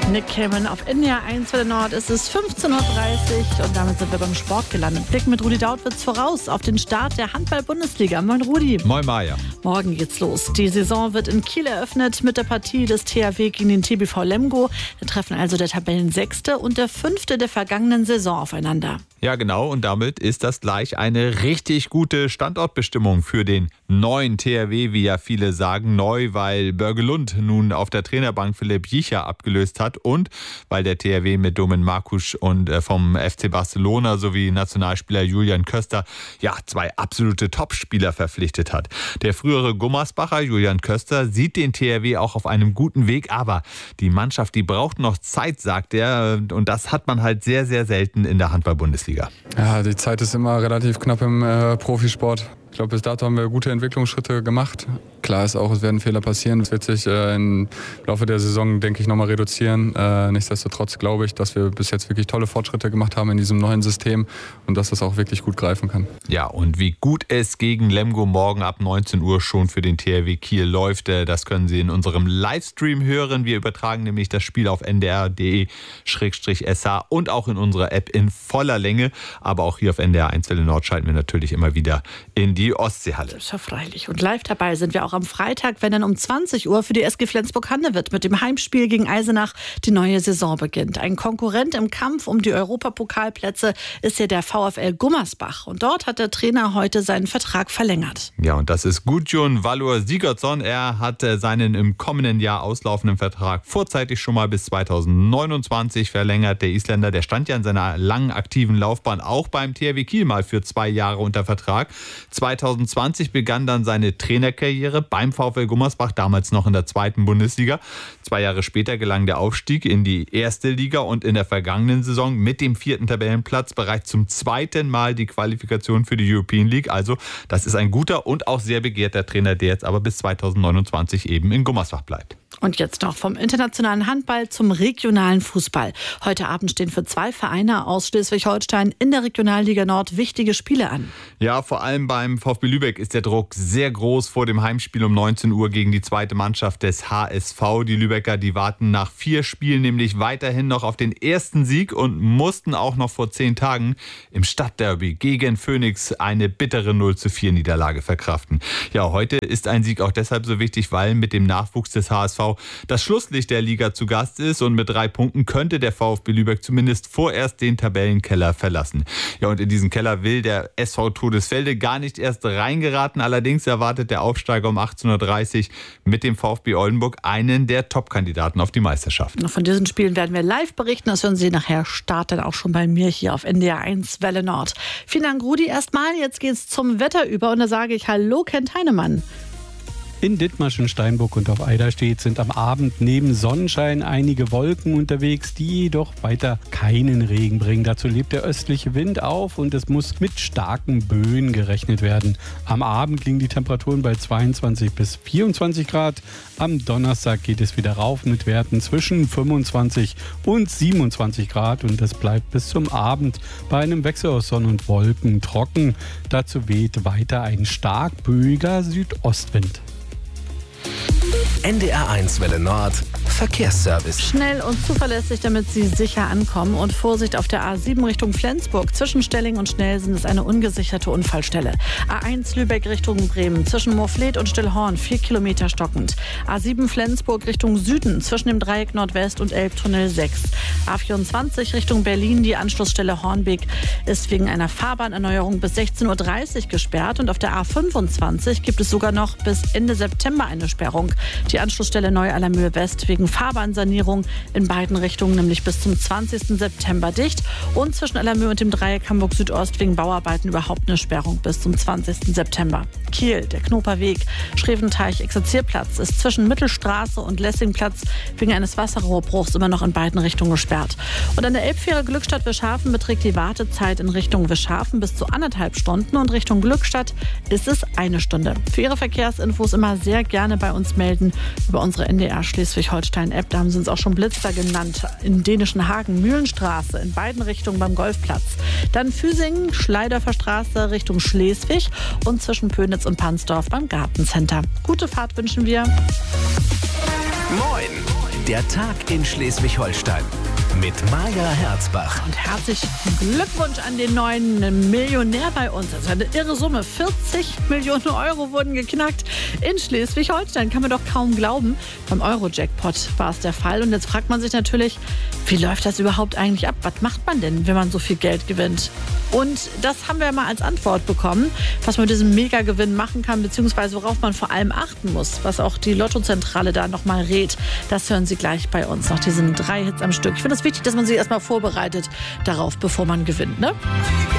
Nick Cayman auf NDR 1 Welle Nord. Es ist 15.30 Uhr und damit sind wir beim Sport gelandet. Blicken mit Rudi Dautwitz voraus auf den Start der Handball-Bundesliga. Moin Rudi. Moin Maja. Morgen geht's los. Die Saison wird in Kiel eröffnet mit der Partie des THW gegen den TBV Lemgo. Da treffen also der Tabellensechste und der Fünfte der vergangenen Saison aufeinander. Ja, genau. Und damit ist das gleich eine richtig gute Standortbestimmung für den neuen THW, wie ja viele sagen. Neu, weil Börgelund nun auf der Trainerbank Philipp Jicha abgelöst hat und weil der THW mit Domen Markusch und vom FC Barcelona sowie Nationalspieler Julian Köster ja 2 absolute Topspieler verpflichtet hat. Der frühere Gummersbacher Julian Köster sieht den THW auch auf einem guten Weg, aber die Mannschaft, die braucht noch Zeit, sagt er. Und das hat man halt sehr, sehr selten in der Handball-Bundesliga. Ja, die Zeit ist immer relativ knapp im Profisport. Ich glaube, bis dato haben wir gute Entwicklungsschritte gemacht. Klar ist auch, es werden Fehler passieren. Das wird sich im Laufe der Saison, denke ich, nochmal reduzieren. Nichtsdestotrotz glaube ich, dass wir bis jetzt wirklich tolle Fortschritte gemacht haben in diesem neuen System und dass das auch wirklich gut greifen kann. Ja, und wie gut es gegen Lemgo morgen ab 19 Uhr schon für den THW Kiel läuft, das können Sie in unserem Livestream hören. Wir übertragen nämlich das Spiel auf ndr.de/sh und auch in unserer App in voller Länge. Aber auch hier auf NDR 1 Welle Nord schalten wir natürlich immer wieder in die Ostseehalle. Das ist ja freilich. Und live dabei sind wir auch am Freitag, wenn dann um 20 Uhr für die SG Flensburg-Handewitt mit dem Heimspiel gegen Eisenach die neue Saison beginnt. Ein Konkurrent im Kampf um die Europapokalplätze ist hier der VfL Gummersbach. Und dort hat der Trainer heute seinen Vertrag verlängert. Ja, und das ist Gudjon Valur Sigurdsson. Er hat seinen im kommenden Jahr auslaufenden Vertrag vorzeitig schon mal bis 2029 verlängert. Der Isländer, der stand ja in seiner langen aktiven Laufbahn auch beim THW Kiel mal für 2 Jahre unter Vertrag. 2020 begann dann seine Trainerkarriere beim VfL Gummersbach, damals noch in der 2. Bundesliga. 2 Jahre später gelang der Aufstieg in die 1. Liga und in der vergangenen Saison mit dem 4. Tabellenplatz bereits zum 2. Mal die Qualifikation für die European League. Also das ist ein guter und auch sehr begehrter Trainer, der jetzt aber bis 2029 eben in Gummersbach bleibt. Und jetzt noch vom internationalen Handball zum regionalen Fußball. Heute Abend stehen für 2 Vereine aus Schleswig-Holstein in der Regionalliga Nord wichtige Spiele an. Ja, vor allem beim VfB Lübeck ist der Druck sehr groß vor dem Heimspiel um 19 Uhr gegen die 2. Mannschaft des HSV. Die Lübecker, die warten nach 4 Spielen nämlich weiterhin noch auf den ersten Sieg und mussten auch noch vor 10 Tagen im Stadtderby gegen Phoenix eine bittere 0:4 Niederlage verkraften. Ja, heute ist ein Sieg auch deshalb so wichtig, weil mit dem Nachwuchs des HSV das Schlusslicht der Liga zu Gast ist und mit 3 Punkten könnte der VfB Lübeck zumindest vorerst den Tabellenkeller verlassen. Ja, und in diesen Keller will der SV Todesfelde gar nicht erst reingeraten. Allerdings erwartet der Aufsteiger um 18.30 Uhr mit dem VfB Oldenburg einen der Top-Kandidaten auf die Meisterschaft. Von diesen Spielen werden wir live berichten. Das hören Sie nachher starten auch schon bei mir hier auf NDR 1 Welle Nord. Vielen Dank, Rudi. Erstmal, jetzt geht's zum Wetter über und da sage ich Hallo, Kent Heinemann. In Dithmarschen, Steinburg und auf Eiderstedt sind am Abend neben Sonnenschein einige Wolken unterwegs, die jedoch weiter keinen Regen bringen. Dazu lebt der östliche Wind auf und es muss mit starken Böen gerechnet werden. Am Abend liegen die Temperaturen bei 22 bis 24 Grad. Am Donnerstag geht es wieder rauf mit Werten zwischen 25 und 27 Grad und es bleibt bis zum Abend bei einem Wechsel aus Sonne und Wolken trocken. Dazu weht weiter ein stark böiger Südostwind. NDR 1 Welle Nord Verkehrsservice. Schnell und zuverlässig, damit Sie sicher ankommen. Und Vorsicht auf der A7 Richtung Flensburg. Zwischen Stelling und Schnelsen ist eine ungesicherte Unfallstelle. A1 Lübeck Richtung Bremen. Zwischen Moorfleet und Stillhorn 4 Kilometer stockend. A7 Flensburg Richtung Süden. Zwischen dem Dreieck Nordwest und Elbtunnel 6. A24 Richtung Berlin. Die Anschlussstelle Hornbeek ist wegen einer Fahrbahnerneuerung bis 16.30 Uhr gesperrt. Und auf der A25 gibt es sogar noch bis Ende September eine Sperrung. Die Anschlussstelle Neu-Allermühe West wegen Fahrbahnsanierung in beiden Richtungen, nämlich bis zum 20. September dicht. Und zwischen Allermühe und dem Dreieck Hamburg Südost wegen Bauarbeiten überhaupt eine Sperrung bis zum 20. September. Kiel, der Knoperweg, Schreventeich, Exerzierplatz ist zwischen Mittelstraße und Lessingplatz wegen eines Wasserrohrbruchs immer noch in beiden Richtungen gesperrt. Und an der Elbfähre Glückstadt-Wischhafen beträgt die Wartezeit in Richtung Wischhafen bis zu 1,5 Stunden und Richtung Glückstadt ist es 1 Stunde. Für Ihre Verkehrsinfos immer sehr gerne bei uns melden über unsere NDR Schleswig-Holstein-App. Da haben sie uns auch schon Blitzer genannt. In dänischen Hagen, Mühlenstraße, in beiden Richtungen beim Golfplatz. Dann Füsingen, Schleidorfer Straße Richtung Schleswig und zwischen Pönitz und Pansdorf beim Gartencenter. Gute Fahrt wünschen wir. Moin! Der Tag in Schleswig-Holstein mit Maja Herzbach. Und herzlichen Glückwunsch an den neuen Millionär bei uns. Das ist eine irre Summe. 40 Millionen Euro wurden geknackt in Schleswig-Holstein. Kann man doch kaum glauben. Beim Euro-Jackpot war es der Fall. Und jetzt fragt man sich natürlich, wie läuft das überhaupt eigentlich ab? Was macht man denn, wenn man so viel Geld gewinnt? Und das haben wir mal als Antwort bekommen, was man mit diesem Megagewinn machen kann, beziehungsweise worauf man vor allem achten muss, was auch die Lottozentrale da nochmal rät. Das hören Sie gleich bei uns nach diesen 3 Hits am Stück. Ich finde es wichtig, dass man sich erstmal vorbereitet darauf, bevor man gewinnt, ne?